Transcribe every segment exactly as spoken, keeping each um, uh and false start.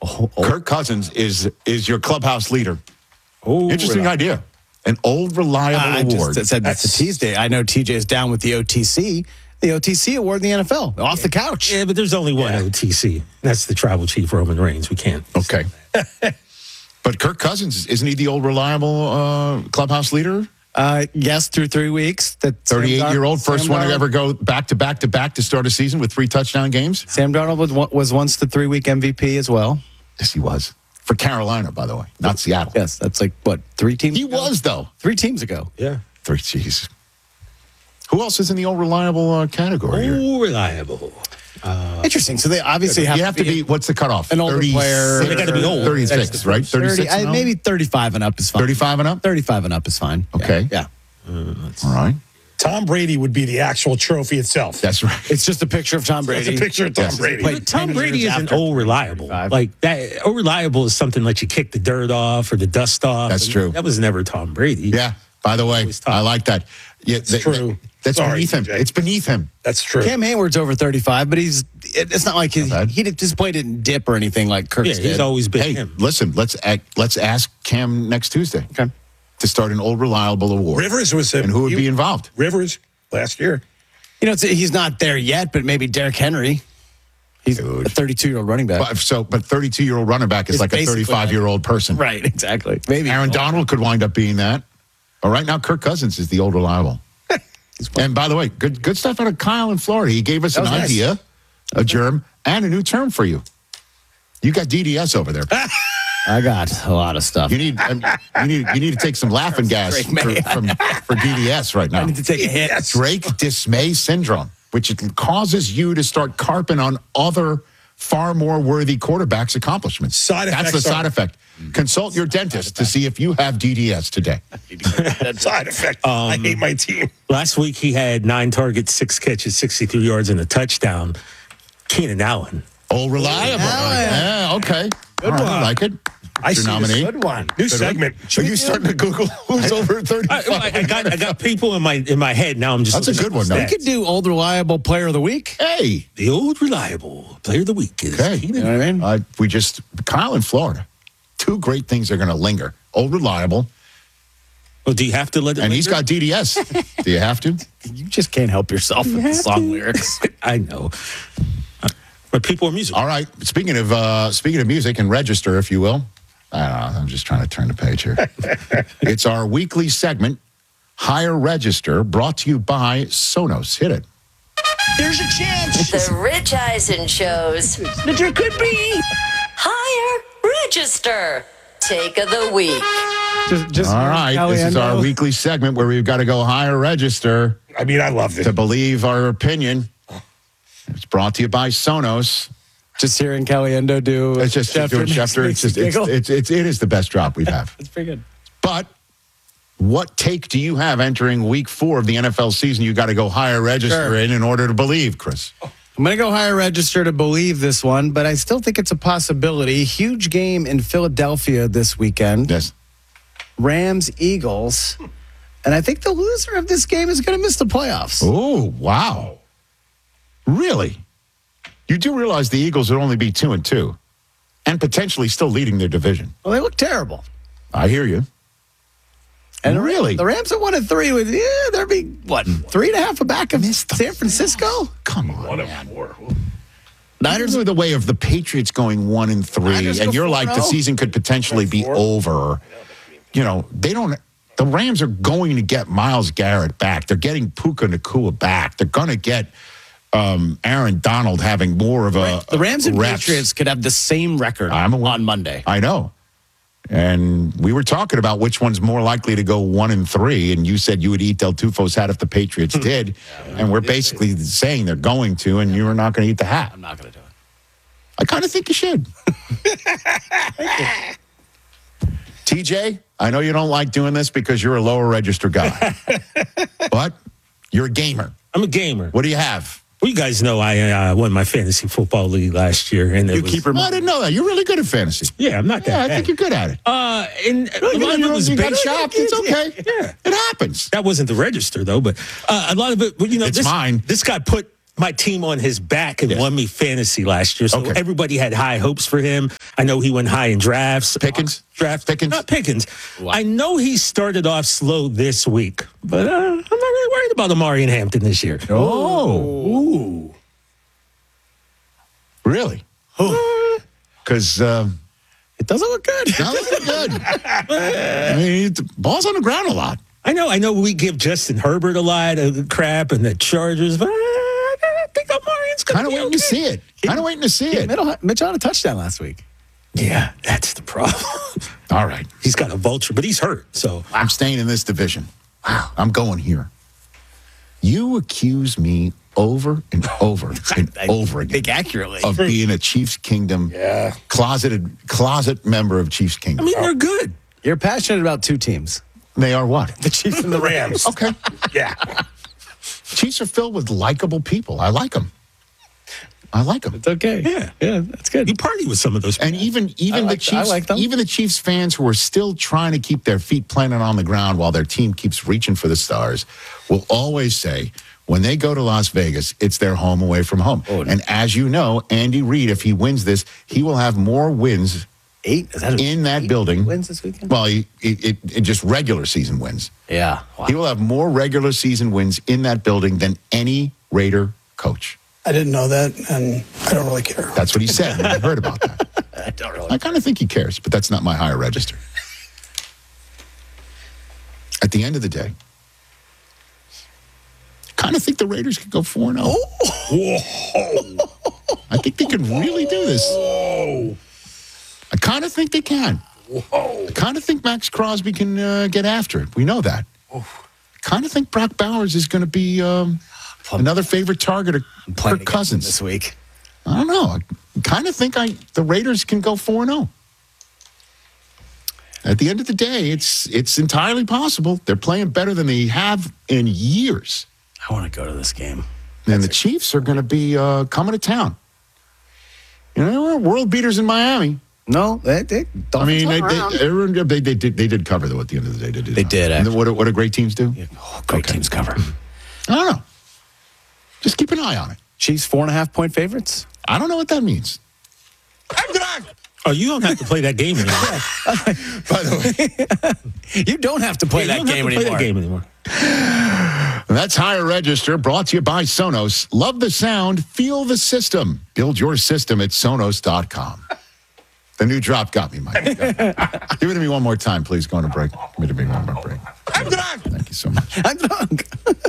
Oh, oh. Kirk Cousins is is your clubhouse leader. Oh, Interesting really? idea. An old reliable I award. just said that's, that's a Tuesday. I know T J is down with the O T C. The O T C award in the N F L. Off the couch. Yeah, but there's only one Yeah. O T C. That's the tribal chief, Roman Reigns. We can't. Okay. But Kirk Cousins, isn't he the old reliable uh, clubhouse leader? Uh, yes, through three weeks. That thirty-eight-year-old, Sam first one to Darnold- ever go back to back to back to start a season with three touchdown games? Sam Darnold was, was once the three-week M V P as well. Yes, he was. For Carolina, by the way, not Seattle. Yes, that's like, what, three teams He ago? was, though. Three teams ago. Yeah. Three, jeez. Who else is in the old reliable uh, category here? Oh, reliable. Interesting. So they obviously have, You have to be, what's the cutoff? an older player. They gotta be old. That's thirty-six, the right? thirty, thirty-six I, and maybe thirty-five and up is fine. thirty-five and up? thirty-five and up is fine. Yeah. Okay. Yeah. All right. Tom Brady would be the actual trophy itself. That's right. It's just a picture of Tom Brady. It's a picture of Tom Yes. Brady. Played But Tom ten Brady years isn't after old reliable. thirty-five. Like that, old reliable is something that you kick the dirt off or the dust off. That's And true. That was never Tom Brady. Yeah. By the way, Always tough. I like that. Yeah, th- true. th- that's Sorry, beneath him. T J. It's beneath him. That's true. Cam Hayward's over thirty-five, but he's it, it's not like he, bad. he did- just played didn't dip or anything like Kirk Yeah, did. he's always been Hey, him. listen, let's act, let's ask Cam next Tuesday Okay. to start an old reliable award. Rivers was a, And who would he- be involved? Rivers last year. You know, it's, he's not there yet, but maybe Derrick Henry. He's Dude. a thirty-two-year-old running back. But, so, but thirty-two-year-old running back is It's like a basically thirty-five-year-old person. Right, exactly. Maybe Aaron Donald could wind up being that. But right now, Kirk Cousins is the old reliable. And by the way, good good stuff out of Kyle in Florida. He gave us That an was nice. idea, a germ, and a new term for you. You got D D S over there. I got a lot of stuff. You need um, you need you need to take some laughing gas Drake for, May. from, for D D S right now. I need to take a hit. Drake dismay syndrome, which it causes you to start carping on other far more worthy quarterbacks' accomplishments. Side That's effects the are- side effect. Consult your dentist to see if you have D D S today. That side effect. I hate my team. Last week he had nine targets, six catches, sixty-three yards, and a touchdown. Keenan Allen. Oh, reliable. Allen. Yeah, okay. Good All right, one. I like it. I Your see nominee. this. Good one. New segment. Are you starting to Google who's over I, thirty-five? I, I got I got people in my in my head now. I'm just That's a looking good one, at though. the We could stats. do old reliable player of the week. Hey, The old reliable player of the week is Okay. Keenan. You know what I mean? uh, we just Kyle in Florida. Two great things are going to linger. Old reliable, Well, do you have to let it and he's linger? got D D S. Do you have to? You just can't help yourself with the song lyrics. I know. Uh, But people are musical. All right. Speaking of uh, speaking of music and register, if you will. I don't know. I'm just trying to turn the page here. It's our weekly segment, Higher Register, brought to you by Sonos. Hit it. There's a chance The Rich Eisen shows that there could be. Higher Register Take of the Week. Just, just All right. This is our weekly segment where we've got to go higher register I mean, I love this. to believe our opinion. It's brought to you by Sonos. Just hearing Caliendo do. It's just Schefter doing makes- Schefter. makes It's just me it's, giggle. it's, it's, it is the best drop we have. It's pretty good. But what take do you have entering week four of the N F L season? You got to go higher register Sure. in in order to believe, Chris. I'm going to go higher register to believe this one, but I still think it's a possibility. Huge game in Philadelphia this weekend. Yes. Rams, Eagles. And I think the loser of this game is going to miss the playoffs. Oh, wow. Really? You do realize the Eagles would only be two and two and potentially still leading their division. Well, they look terrible. I hear you. And the- Really? The Rams are one and three with, yeah, they'll be, what, three and a half back of San Francisco? Come on. One of man. four. Niners are the way of the Patriots going one and three, Niners and go you're like the four oh. season could potentially be over. You know, they don't. The Rams are going to get Myles Garrett back. They're getting Puka Nacua back. They're going to get um, Aaron Donald having more of a The Rams and reps. Patriots could have the same record I'm aware. on Monday. I know. And we were talking about which one's more likely to go one and three, and you said you would eat Del Tufo's hat if the Patriots did, and we're basically saying they're going to, and you're not going to eat the hat. I'm not going to do it. I kind of think you should. T J, I know you don't like doing this because you're a lower register guy, but you're a gamer. I'm a gamer. What do you have? Well, you guys know I uh, won my fantasy football league last year, and it You was, keep Oh, I reminding didn't know that. You're really good at fantasy. yeah, I'm not that Yeah, I bad. think you're good at it. Uh, and a lot of you it was you got based. shocked. It's okay. Yeah. It happens. That wasn't the register though, but uh, a lot of it. You know, It's this mine. This got put my team on his back and Yes. won me fantasy last year. So Okay. everybody had high hopes for him. I know he went high in drafts. Pickens? Draft Pickens? Not Pickens. I know he started off slow this week, but uh, I'm not really worried about Amari and Hampton this year. Oh. Ooh. Really? Because um, It doesn't look good. not looking good. I mean, the ball's on the ground a lot. I know, I know we give Justin Herbert a lot of crap and the Chargers, but I think Amari's going Kind of to be waiting okay. to see it. Kind of waiting to see it. Mitchell, Mitchell had a touchdown last week. Yeah, that's the problem. All right. He's got a vulture, but he's hurt. So I'm staying in this division. Wow. I'm going here. You accuse me over and over and I over again think accurately. of being a Chiefs Kingdom Yeah. closeted closet member of Chiefs I Kingdom. mean, they're good. You're passionate about two teams. They are what? The Chiefs and the Rams. Okay. Yeah. Chiefs are filled with likable people. I like them. I like them. It's okay. Yeah. Yeah, that's good. You party with some of those. And even even like- the I Chiefs, like them. even the Chiefs fans who are still trying to keep their feet planted on the ground while their team keeps reaching for the stars, will always say when they go to Las Vegas, it's their home away from home. Oh, and as you know, Andy Reid, if he wins this, he will have more wins Eight? Is that a- in that eight building. wins this weekend? Well, he, it, it, it just regular season wins. Yeah. Wow. He will have more regular season wins in that building than any Raider coach. I didn't know that, and I don't really care. That's what he said. I heard about that. I don't really. I kind of think he cares, but that's not my higher register. At the end of the day, I kind of think the Raiders could go four and oh. I think they could really do this. I kind of think they can. I kind of think Max Crosby can uh, get after it. We know that. I kind of think Brock Bowers is going to be um, another favorite target of Playing Kirk against them Cousins. this week. I don't know. I kind of think I the Raiders can go four and zero. At the end of the day, it's it's entirely possible. They're playing better than they have in years. I want to go to this game. And the Chiefs are going to be uh, coming to town. You know, we're world beaters in Miami. No, they, they I mean, they, around. they, everyone- they, they did they did cover though. At the end of the day, they did. They did, And actually. what do- what do great teams do? Oh, great Okay. teams cover. I don't know. Just keep an eye on it. Chiefs four and a half point favorites. I don't know what that means. Oh, you don't have to play that game anymore. By the way. You don't have to play Yeah, that you don't have game to play anymore. that game anymore. That's Higher Register, brought to you by Sonos. Love the sound, feel the system. Build your system at Sonos dot com. The new drop got me, Mike. Give it to me one more time, please. Going to break. Give it to me one more break. I'm drunk. Thank you so much. I'm drunk.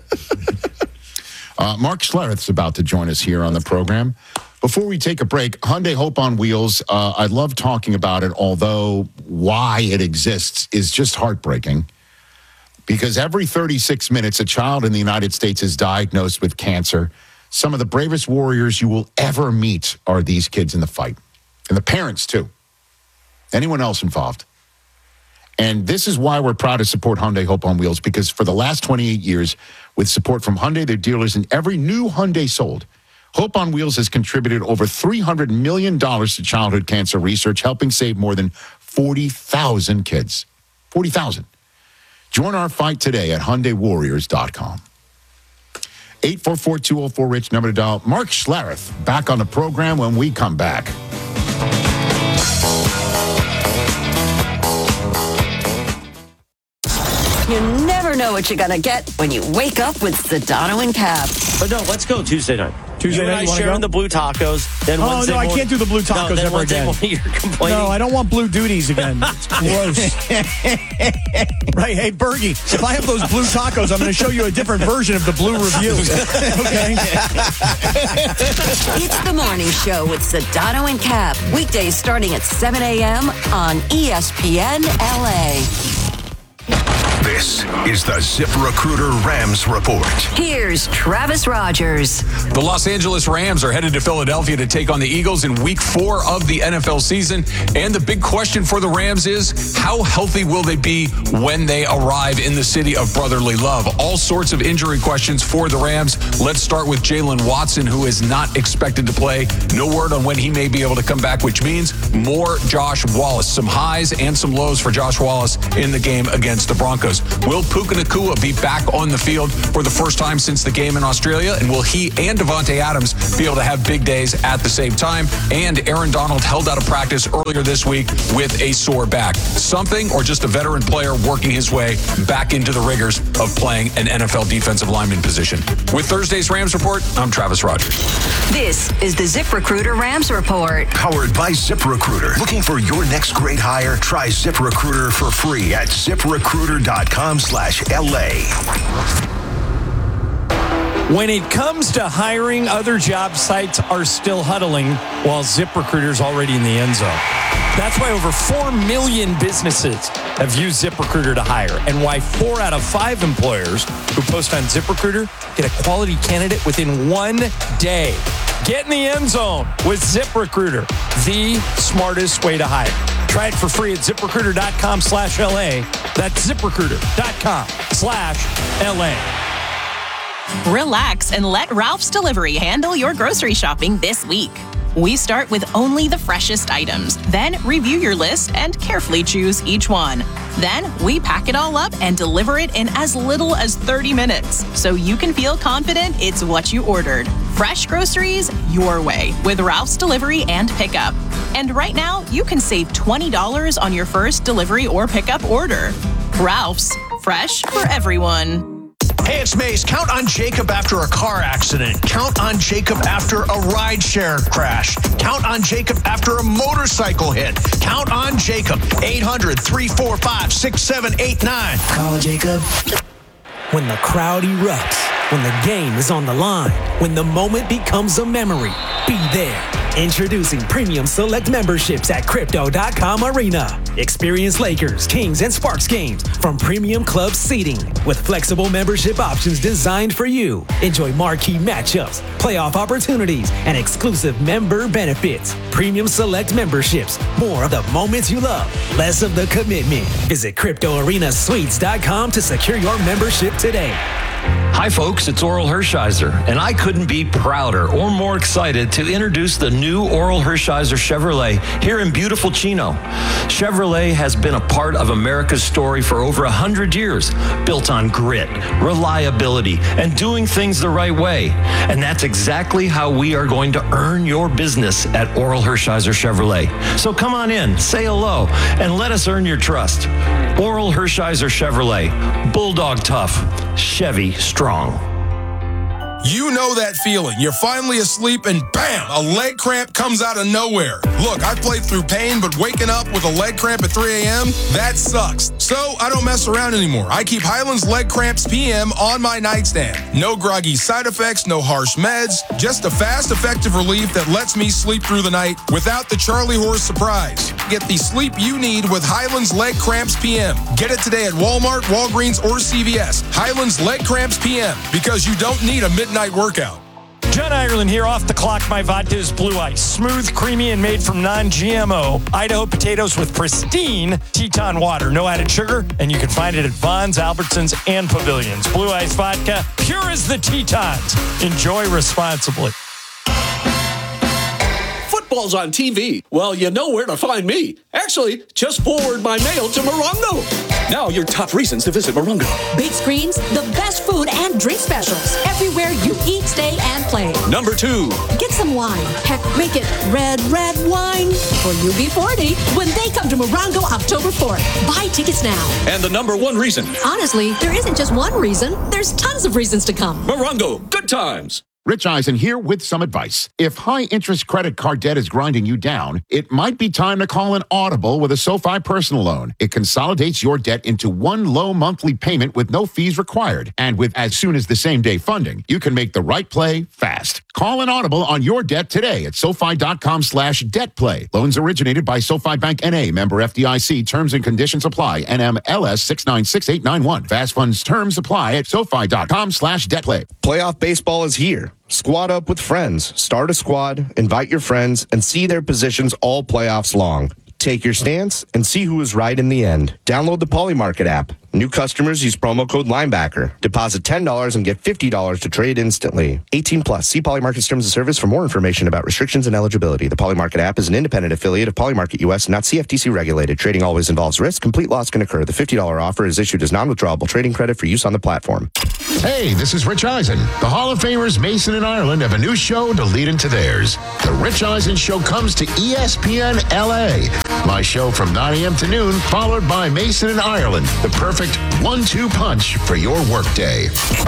Uh, Mark Schlereth's about to join us here on the program. Before we take a break, Hyundai Hope on Wheels, uh, I love talking about it, although why it exists is just heartbreaking. Because every thirty-six minutes, a child in the United States is diagnosed with cancer. Some of the bravest warriors you will ever meet are these kids in the fight. And the parents, too. Anyone else involved. And this is why we're proud to support Hyundai Hope on Wheels, because for the last twenty-eight years, with support from Hyundai, their dealers, and every new Hyundai sold, Hope on Wheels has contributed over three hundred million dollars to childhood cancer research, helping save more than forty thousand kids. forty thousand. Join our fight today at Hyundai Warriors dot com. eight four four, two oh four, RICH, number to dial. Mark Schlereth back on the program when we come back. You never know what you're going to get when you wake up with Sedano and Cap. But no, let's go Tuesday night. Tuesday you and night, I you wanna sharing go? the blue tacos. Then Oh, Wednesday no, I morning- can't do the blue tacos no, then ever Wednesday again. morning You're complaining. No, I don't want blue duties again. It's gross. Right, hey, Bergie, if I have those blue tacos, I'm going to show you a different version of the blue review. Okay? It's the morning show with Sedano and Cap. Weekdays starting at seven a.m. on E S P N L A. This is the ZipRecruiter Rams Report. Here's Travis Rogers. The Los Angeles Rams are headed to Philadelphia to take on the Eagles in week four of the N F L season. And the big question for the Rams is, how healthy will they be when they arrive in the city of brotherly love? All sorts of injury questions for the Rams. Let's start with Jalen Watson, who is not expected to play. No word on when he may be able to come back, which means more Josh Wallace. Some highs and some lows for Josh Wallace in the game against the Broncos. Broncos. Will Puka Nacua be back on the field for the first time since the game in Australia? And will he and Devontae Adams be able to have big days at the same time? And Aaron Donald held out of practice earlier this week with a sore back. Something or just a veteran player working his way back into the rigors of playing an N F L defensive lineman position. With Thursday's Rams Report, I'm Travis Rogers. This is the ZipRecruiter Rams Report. Powered by ZipRecruiter. Looking for your next great hire? Try ZipRecruiter for free at ZipRecruiter.com slash LA. When it comes to hiring, other job sites are still huddling while ZipRecruiter's already in the end zone. That's why over four million businesses have used ZipRecruiter to hire, and why four out of five employers who post on ZipRecruiter get a quality candidate within one day. Get in the end zone with ZipRecruiter, the smartest way to hire. Try it for free at ZipRecruiter.com slash LA. That's ZipRecruiter.com slash LA. Relax and let Ralph's Delivery handle your grocery shopping this week. We start with only the freshest items, then review your list and carefully choose each one. Then we pack it all up and deliver it in as little as thirty minutes, so you can feel confident it's what you ordered. Fresh groceries your way with Ralph's Delivery and Pickup. And right now, you can save twenty dollars on your first delivery or pickup order. Ralph's, fresh for everyone. Hey, it's Mace. Count on Jacob after a car accident. Count on Jacob after a rideshare crash. Count on Jacob after a motorcycle hit. Count on Jacob. eight hundred, three four five, six seven eight nine. Call Jacob. When the crowd erupts, when the game is on the line, when the moment becomes a memory, be there. Introducing Premium Select memberships at Crypto dot com Arena. Experience Lakers, Kings, and Sparks games from premium club seating with flexible membership options designed for you. Enjoy marquee matchups, playoff opportunities, and exclusive member benefits. Premium Select memberships. More of the moments you love, less of the commitment. Visit Crypto Arena Suites dot com to secure your membership today. Hi, folks, it's Oral Hershiser, and I couldn't be prouder or more excited to introduce the new Oral Hershiser Chevrolet here in beautiful Chino. Chevrolet has been a part of America's story for over one hundred years, built on grit, reliability, and doing things the right way. And that's exactly how we are going to earn your business at Oral Hershiser Chevrolet. So come on in, say hello, and let us earn your trust. Oral Hershiser Chevrolet, Bulldog tough, Chevy strong. You know that feeling. You're finally asleep and bam, a leg cramp comes out of nowhere. Look, I've played through pain, but waking up with a leg cramp at three a.m., that sucks. So I don't mess around anymore. I keep Highlands Leg Cramps P M on my nightstand. No groggy side effects, no harsh meds, just a fast, effective relief that lets me sleep through the night without the Charlie horse surprise. Get the sleep you need with Highlands Leg Cramps P M. Get it today at Walmart, Walgreens, or C V S. Highlands Leg Cramps P M, because you don't need a midnight workout. John Ireland here, off the clock. My vodka is Blue Ice. Smooth, creamy, and made from non-G M O Idaho potatoes with pristine Teton water. No added sugar, and you can find it at Vons, Albertsons, and Pavilions. Blue Ice vodka, pure as the Tetons. Enjoy responsibly. Football's on T V. Well, you know where to find me. Actually, just forward my mail to Morongo. Now your top reasons to visit Morongo. Big screens, the best food and drink specials. Everywhere you eat, stay, and play. Number two. Get some wine. Heck, make it red, red wine for U B forty when they come to Morongo October fourth. Buy tickets now. And the number one reason. Honestly, there isn't just one reason. There's tons of reasons to come. Morongo, good times. Rich Eisen here with some advice. If high-interest credit card debt is grinding you down, it might be time to call an Audible with a SoFi personal loan. It consolidates your debt into one low monthly payment with no fees required. And with as soon as the same day funding, you can make the right play fast. Call an Audible on your debt today at SoFi.com slash debt play. Loans originated by SoFi Bank N A, member F D I C. Terms and conditions apply. N M L S six nine six eight nine one. Fast funds terms apply at SoFi.com slash debt play. Playoff baseball is here. Squad up with friends. Start a squad, invite your friends, and see their positions all playoffs long. Take your stance and see who is right in the end. Download the Polymarket app. New customers use promo code Linebacker. Deposit ten dollars and get fifty dollars to trade instantly. eighteen plus. See Polymarket Terms of Service for more information about restrictions and eligibility. The Polymarket app is an independent affiliate of Polymarket U S, not C F T C regulated. Trading always involves risk. Complete loss can occur. The fifty dollars offer is issued as non-withdrawable trading credit for use on the platform. Hey, this is Rich Eisen. The Hall of Famers Mason and Ireland have a new show to lead into theirs. The Rich Eisen Show comes to E S P N L A. My show from nine a.m. to noon, followed by Mason and Ireland. The perfect one two punch for your workday.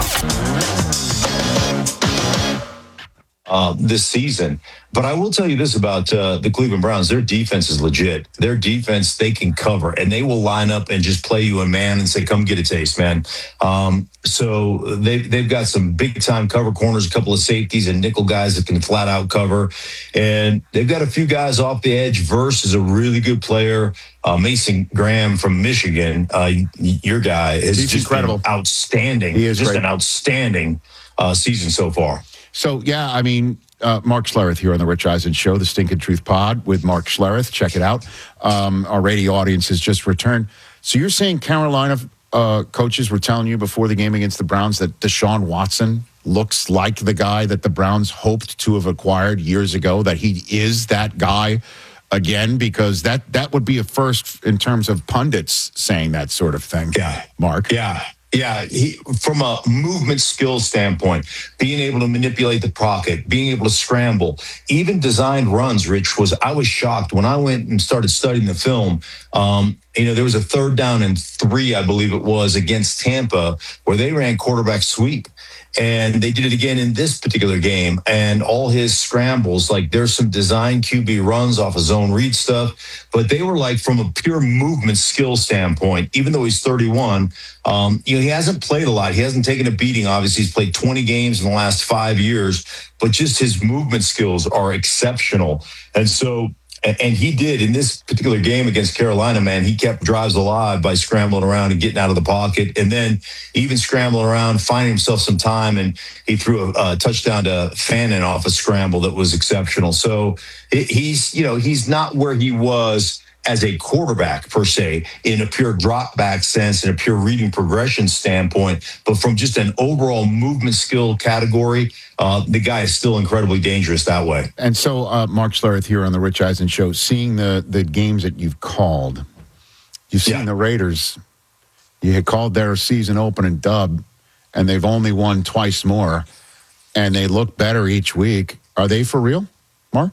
Uh, this season. But I will tell you this about uh, the Cleveland Browns. Their defense is legit. Their defense, they can cover, and they will line up and just play you a man and say, come get a taste, man. Um, so they've, they've got some big-time cover corners, a couple of safeties and nickel guys that can flat-out cover. And they've got a few guys off the edge. Verse is a really good player. Uh, Mason Graham from Michigan, uh, your guy, is He's just incredible. been outstanding. He is just great. an outstanding uh, season so far. So, yeah, I mean, uh, Mark Schlereth here on the Rich Eisen Show, the Stinking Truth Pod with Mark Schlereth. Check it out. Um, our radio audience has just returned. So you're saying Carolina uh, coaches were telling you before the game against the Browns that Deshaun Watson looks like the guy that the Browns hoped to have acquired years ago, that he is that guy again? Because that, that would be a first in terms of pundits saying that sort of thing. Yeah. Mark? Yeah. Yeah, he, from a movement skill standpoint, being able to manipulate the pocket, being able to scramble, even designed runs, Rich, was, I was shocked when I went and started studying the film. Um, you know, there was a third down and three, I believe it was, against Tampa, where they ran quarterback sweep. And they did it again in this particular game. And all his scrambles, like there's some design Q B runs off of zone read stuff, but they were like from a pure movement skill standpoint, even though he's thirty-one, um, you know, he hasn't played a lot. He hasn't taken a beating. Obviously, he's played twenty games in the last five years, but just his movement skills are exceptional. And so, and he did in this particular game against Carolina, man, he kept drives alive by scrambling around and getting out of the pocket. And then even scrambling around, finding himself some time. And he threw a, a touchdown to Fannin off a scramble that was exceptional. So it, he's, you know, he's not where he was as a quarterback per se, in a pure drop back sense and a pure reading progression standpoint, but from just an overall movement skill category, uh, the guy is still incredibly dangerous that way. And so, uh, Mark Schlereth here on the Rich Eisen Show, seeing the, the games that you've called, you've seen yeah. the Raiders, you had called their season opening dub, and they've only won twice more, and they look better each week. Are they for real, Mark?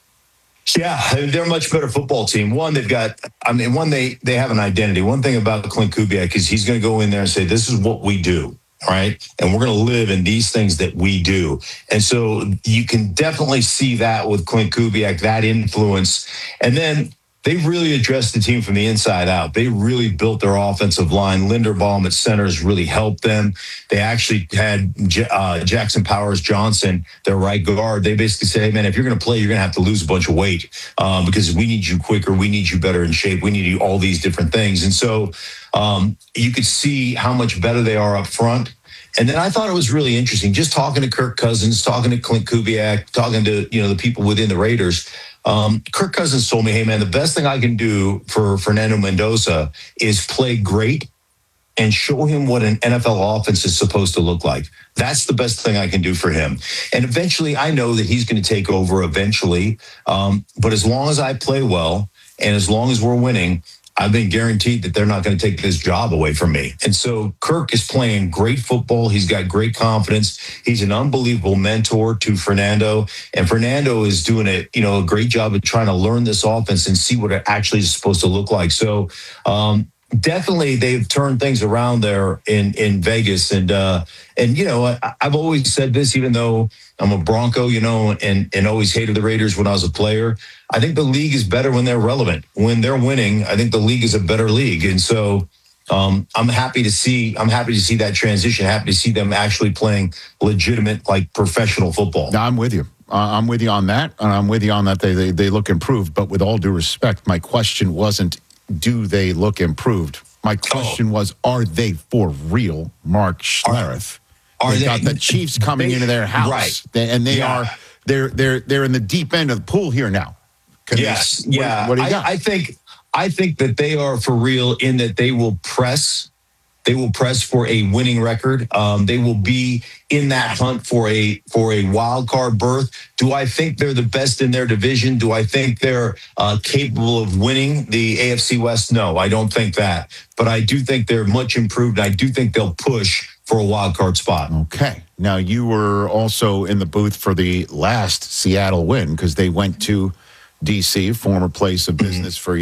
Yeah, they're a much better football team. One, they've got, I mean, one, they they have an identity. One thing about Clint Kubiak is he's going to go in there and say, this is what we do, right? And we're going to live in these things that we do. And so you can definitely see that with Clint Kubiak, that influence. And then they've really addressed the team from the inside out. They really built their offensive line. Linderbaum at center has really helped them. They actually had uh, Jackson Powers Johnson, their right guard. They basically said, hey, man, if you're going to play, you're going to have to lose a bunch of weight um, because we need you quicker. We need you better in shape. We need you all these different things. And so um, you could see how much better they are up front. And then I thought it was really interesting, just talking to Kirk Cousins, talking to Clint Kubiak, talking to, you know, the people within the Raiders. Um, Kirk Cousins told me, hey, man, the best thing I can do for Fernando Mendoza is play great and show him what an N F L offense is supposed to look like. That's the best thing I can do for him. And eventually, I know that he's going to take over eventually. Um, but as long as I play well and as long as we're winning, I've been guaranteed that they're not going to take this job away from me. And so Kirk is playing great football. He's got great confidence. He's an unbelievable mentor to Fernando. And Fernando is doing a, you know, a great job of trying to learn this offense and see what it actually is supposed to look like. So um, definitely they've turned things around there in, in Vegas. And, uh, and you know, I, I've always said this, even though I'm a Bronco, you know, and, and always hated the Raiders when I was a player. I think the league is better when they're relevant. When they're winning, I think the league is a better league. And so um, I'm happy to see I'm happy to see that transition, happy to see them actually playing legitimate, like professional football. No, I'm with you. Uh, I'm with you on that. And I'm with you on that. They, they, they look improved. But with all due respect, my question wasn't, do they look improved? My question oh. was, are they for real, Mark Schlereth? Are, are they they got the Chiefs coming they, into their house. Right. They, and they yeah. are they're they're they're in the deep end of the pool here now. Can yes. They, yeah. What, what do you got? I, I think I think that they are for real in that they will press They will press for a winning record. Um, they will be in that hunt for a for a wild card berth. Do I think they're the best in their division? Do I think they're uh, capable of winning the A F C West? No, I don't think that. But I do think they're much improved. I do think they'll push for a wild card spot. Okay. Now, you were also in the booth for the last Seattle win because they went to D C, former place of business for